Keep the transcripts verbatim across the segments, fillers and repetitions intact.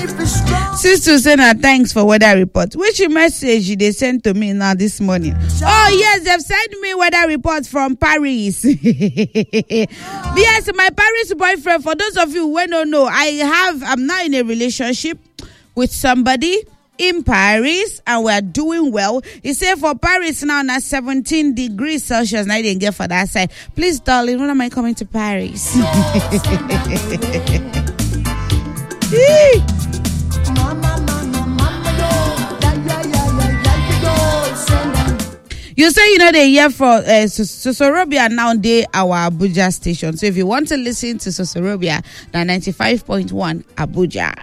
Sister Senna, thanks for weather report. Which message they sent to me now this morning? Oh yes, they've sent me weather report from Paris. Yes, my Paris boyfriend. For those of you who don't know, I have. I'm now in a relationship with somebody in Paris, and we're doing well. He said for Paris now, now seventeen degrees Celsius. Now I didn't get for that side. Please, darling, when am I coming to Paris? You say you know they hear for uh, Sosorobia now they our Abuja station. So if you want to listen to Sosorobia, the ninety-five point one Abuja.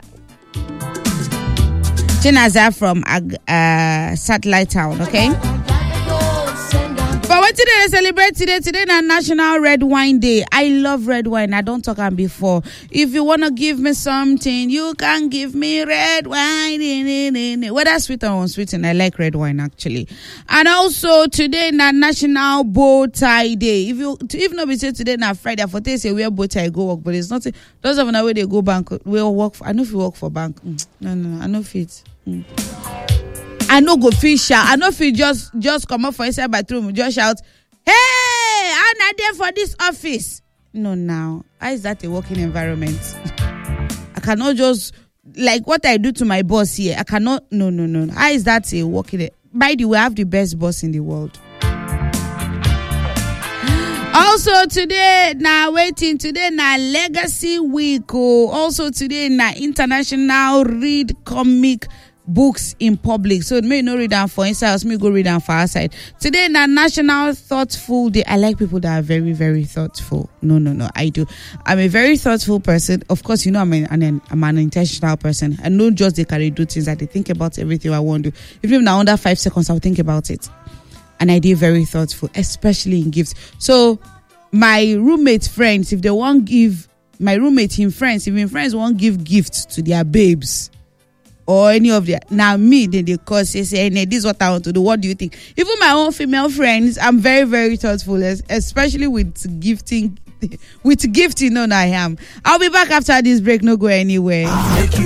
Chinaza from uh, Satellite Town, okay? But what today they celebrate today? Today is National Red Wine Day. I love red wine. I don't talk on before. If you want to give me something, you can give me red wine. Whether sweet or unsweet, I like red wine actually. And also today is National Bow Tie Day. If you if not be say today na Friday, for they say wear bow tie go work, but it's not. Those of them where they go bank, we work. For, I know if you work for bank. No, no, I know if it. Mm. I know go fish out. I know if you just just come up for inside bathroom, just shout, "Hey, I'm not there for this office." No, now how is that a working environment? I cannot just like what I do to my boss here. I cannot. No, no, no. How is that a working? By the way, I have the best boss in the world. Also today, now waiting today na Legacy Week. Oh. Also today na International Read Comic Books in Public. So may no read them for inside, me go read them for outside. Today na National Thoughtful Day. I like people that are very, very thoughtful. No, no, no, I do. I'm a very thoughtful person. Of course, you know I'm an, I'm an intentional person. I don't just they carry do things that they think about everything I want to do. Even now under five seconds, I'll think about it. And I did very thoughtful, especially in gifts. So my roommate friends, if they won't give my roommate in friends, if in friends won't give gifts to their babes or any of their now me, then they call say, say hey, this is what I want to do. What do you think? Even my own female friends, I'm very, very thoughtful, especially with gifting. With gifting, no, I am. I'll be back after this break. No go anywhere.